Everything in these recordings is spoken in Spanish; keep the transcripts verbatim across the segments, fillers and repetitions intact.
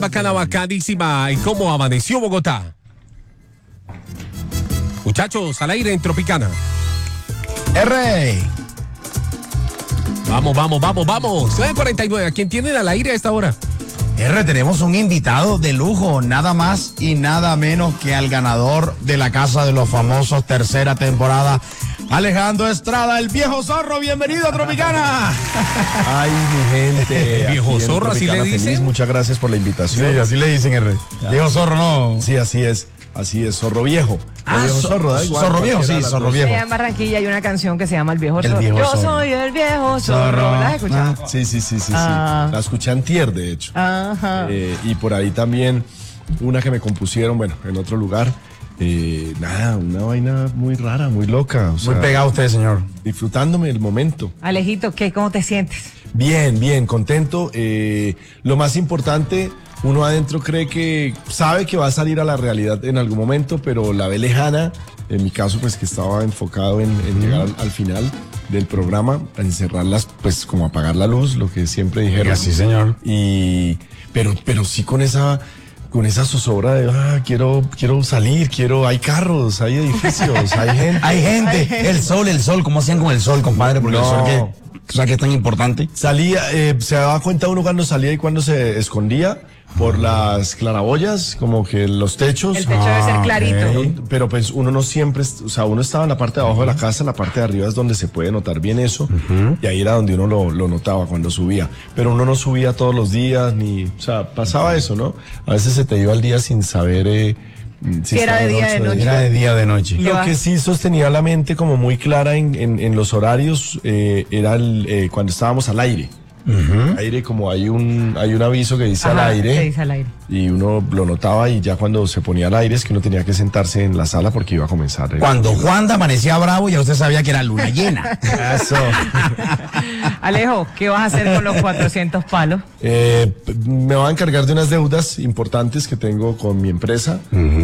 Bacana, bacanísima. ¿Y cómo amaneció Bogotá? Muchachos, al aire en Tropicana. R. Vamos, vamos, vamos, vamos. nueve cuarenta y nueve. ¿A quién tienen al aire a esta hora? R, tenemos un invitado de lujo, nada más y nada menos que al ganador de la Casa de los Famosos, tercera temporada, Alejandro Estrada, el viejo zorro. Bienvenido a Tropicana. Ay, mi gente. El viejo zorro, así le dicen. Feliz. Muchas gracias por la invitación. Sí, así le dicen, R. Viejo zorro, no. Sí, así es. Así es, zorro viejo. Ah, viejo so- zorro, da igual, zorro viejo, sí, cualquiera de las zorro dos. viejo. Allá en Barranquilla hay una canción que se llama El Viejo El Zorro. Viejo Yo Zorro. soy el Viejo Zorro. Zorro. ¿La has escuchado? Ah. Sí, sí, sí, sí, sí. Ah. La escuché antier, de hecho. Ajá. Eh, y por ahí también una que me compusieron, bueno, en otro lugar. Eh, nada, una vaina muy rara, muy loca. O sea, Muy pegado usted, señor. disfrutándome el momento. Alejito, ¿qué? ¿Cómo te sientes? Bien, bien, contento. Eh, lo más importante, uno adentro cree que sabe que va a salir a la realidad en algún momento, pero la ve lejana. En mi caso, pues que estaba enfocado en, en llegar al, al final del programa, a encerrarlas, pues como apagar la luz, lo que siempre dijeron. Sí, señor. Y, pero, pero sí con esa, con esa zozobra de, ah, quiero, quiero salir, quiero, hay carros, hay edificios, hay gente. Hay gente. El sol, el sol. ¿Cómo hacían con el sol, compadre? Porque No. el sol que, o sea, que es tan importante. Salía, eh, se daba cuenta uno cuando salía y cuando se escondía por las claraboyas, como que los techos. El techo debe ser Ah, clarito. Pero, pero pues uno no siempre, o sea, uno estaba en la parte de abajo de la casa, en la parte de arriba es donde se puede notar bien eso, y ahí era donde uno lo, lo notaba cuando subía, pero uno no subía todos los días, ni, o sea, pasaba eso, ¿no? A veces se te iba el día sin saber eh, si era estaba de día, de noche. Era de día, de noche. ¿Qué Lo va? que sí sostenía la mente como muy clara en, en, en los horarios eh, era el, eh, cuando estábamos al aire. Aire, como hay un hay un aviso que dice Ajá, al aire, que dice al aire. y uno lo notaba, y ya cuando se ponía al aire es que uno tenía que sentarse en la sala porque iba a comenzar. eh. Cuando Juanda amanecía bravo, ya usted sabía que era luna llena. Eso. Alejo, ¿qué vas a hacer con los cuatrocientos palos? Eh, p- me voy a encargar de unas deudas importantes que tengo con mi empresa,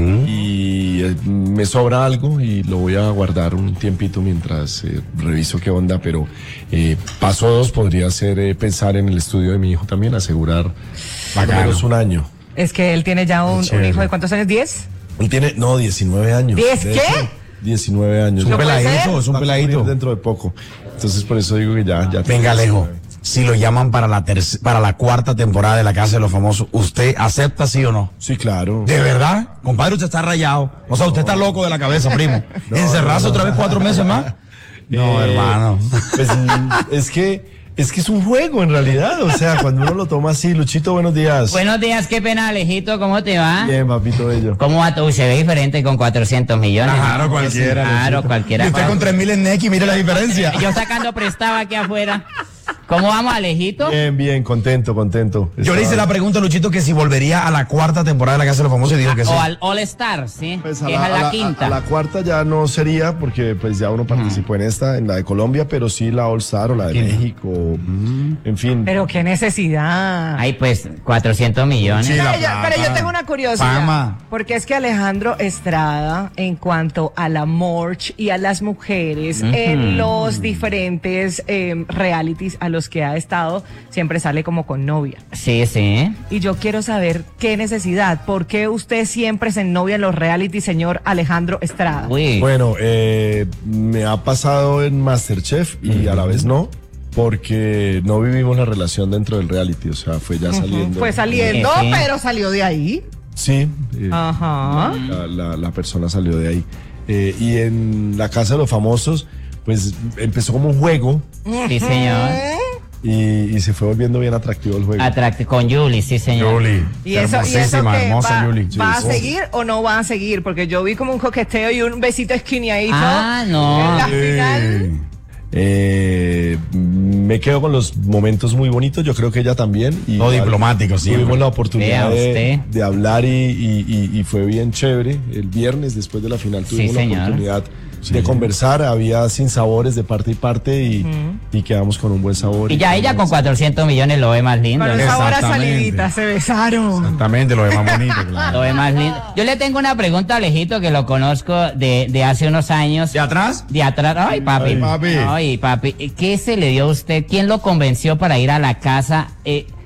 y eh, me sobra algo y lo voy a guardar un tiempito mientras eh, reviso qué onda, pero eh, paso dos podría ser eh, pensar en el estudio de mi hijo también, asegurar por lo Bacano. menos un año. Es que él tiene ya un, un Chévere. hijo de ¿cuántos años? ¿diez? Él tiene, no, diecinueve años. ¿Diez De qué? hecho, diecinueve años. Un ¿No puede peladito, ser? es un Va a cumplir peladito. dentro de poco. Entonces por eso digo que ya, ya. Venga, Alejo, si lo llaman para la terc- para la cuarta temporada de La Casa de los Famosos, ¿usted acepta sí o no? Sí, claro. ¿De verdad? Compadre, usted está rayado. O sea, usted está loco de la cabeza, primo. ¿Encerrarse otra vez cuatro meses más? No, Eh, hermano. Pues es que, es que es un juego en realidad. O sea, cuando uno lo toma así, Luchito, buenos días. Buenos días, qué pena, Alejito, ¿cómo te va? Bien, papito bello. ¿Cómo va todo? Se ve diferente con cuatrocientos millones. Claro, cualquiera, Claro, Luchito. cualquiera. Y usted con tres mil en Neki, mire la diferencia. Yo sacando prestado aquí afuera. ¿Cómo vamos, Alejito? Bien, bien, contento, contento. Yo le hice la pregunta a Luchito que si volvería a la cuarta temporada de La Casa de los Famosos y dijo que sí. O al All Star, ¿sí? Pues que es a la, quinta. a la cuarta ya no sería, porque pues ya uno participó en esta, en la de Colombia, pero sí la All Star o la de Quinta. México, en fin. Pero qué necesidad. Ay, pues, cuatrocientos millones. Sí, la Pero yo, pero yo plata. tengo una curiosidad. Fama. Porque es que Alejandro Estrada, en cuanto a la morch y a las mujeres, en los diferentes eh, realities a los que ha estado, siempre sale como con novia. Sí, sí. Y yo quiero saber qué necesidad, por qué usted siempre se ennovia en los realities, señor Alejandro Estrada. Uy. Bueno, eh, me ha pasado en MasterChef y a la vez no, porque no vivimos la relación dentro del reality, o sea, fue ya saliendo. Fue saliendo, Sí, sí. pero salió de ahí. Sí, eh, Ajá. la, la- la persona salió de ahí. Eh, y en la Casa de los Famosos, pues empezó como un juego Sí, señor. y, y se fue volviendo bien atractivo el juego. Atracti con Julie, sí, señor. Julie. Y eso, y eso hermosísima, que hermosa va, Julie. ¿va a Sí, seguir o no va a seguir? Porque yo vi como un coqueteo y un besito esquineadito. Ah, no. En la Sí. final. Eh, me quedo con los momentos muy bonitos, yo creo que ella también. Y No, igual diplomático, siempre. Tuvimos la oportunidad Vea de, usted. de hablar y, y- y- y fue bien chévere. El viernes, después de la final, tuvimos la señor. oportunidad de conversar. Había sinsabores de parte y parte y, y quedamos con un buen sabor. Y ya ella con cuatrocientos millones lo ve más lindo. Con un ¿no? sabor a Exactamente. salidita, se besaron. Exactamente, lo de más bonito, Lo claro. ve más lindo. Yo le tengo una pregunta a Alejito que lo conozco de, de hace unos años. ¿De atrás? De atrás. Ay, papi. Ay, papi. Ay, papi. ¿Qué se le dio a usted? ¿Quién lo convenció para ir a la casa? Eh,